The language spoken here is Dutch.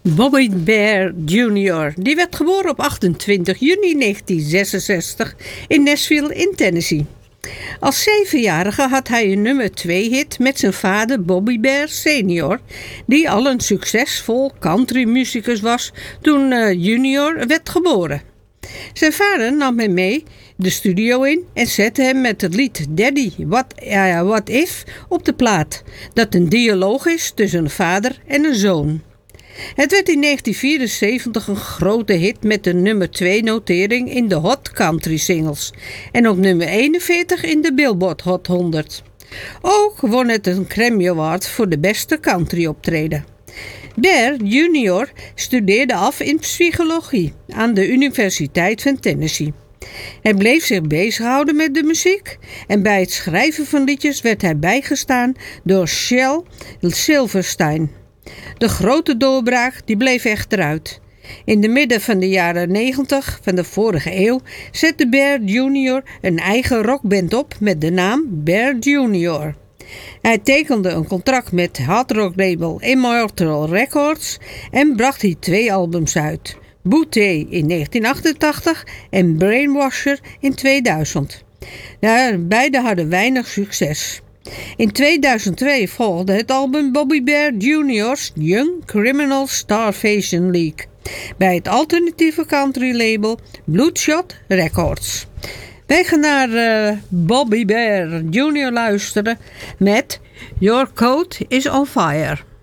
Bobby Bare Jr. Die werd geboren op 28 juni 1966 in Nashville in Tennessee. Als 7-jarige had hij een nummer 2 hit met zijn vader Bobby Bare Sr., die al een succesvol countrymuzikus was toen Junior werd geboren. Zijn vader nam hem mee de studio in en zette hem met het lied Daddy, What If op de plaat, dat een dialoog is tussen een vader en een zoon. Het werd in 1974 een grote hit met een nummer 2 notering in de Hot Country Singles en op nummer 41 in de Billboard Hot 100. Ook won het een Grammy Award voor de beste country optreden. Bare Jr. studeerde af in psychologie aan de Universiteit van Tennessee. Hij bleef zich bezighouden met de muziek en bij het schrijven van liedjes werd hij bijgestaan door Shel Silverstein. De grote doorbraak die bleef echter uit. In de midden van de jaren 90 van de vorige eeuw zette Bare Jr. een eigen rockband op met de naam Bare Jr. Hij tekende een contract met hardrocklabel Immortal Records en bracht hier 2 albums uit. Booty in 1988 en Brainwasher in 2000. Beide hadden weinig succes. In 2002 volgde het album Bobby Bare Jr.'s Young Criminal Starvation League bij het alternatieve country label Bloodshot Records. Wij gaan naar Bobby Bare Jr. luisteren met Your Coat is on Fire.